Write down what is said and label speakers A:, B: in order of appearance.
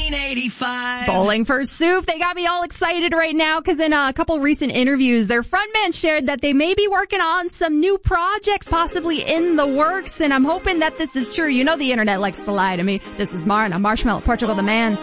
A: 1985.
B: Bowling for Soup. They got me all excited right now because in a couple recent interviews, their frontman shared that they may be working on some new projects, possibly in the works, and I'm hoping that this is true. You know the internet likes to lie to me. This is Mar, and I'm Marshmallow Portugal the Man.